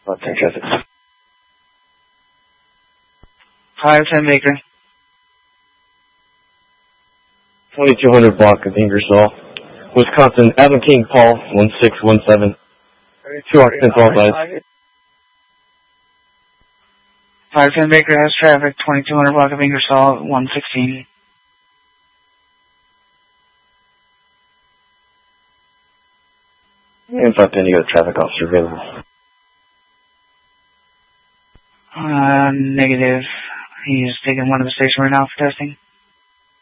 Left turn traffic. 510 Baker. 2200 block of Ingersoll. Wisconsin, Adam King, Paul, 1617. 2 occupants authorized. 510 Baker has traffic, 2200 block of Ingersoll, 116. And 510, you got a traffic officer available. Negative. He's taking one to the station right now for testing.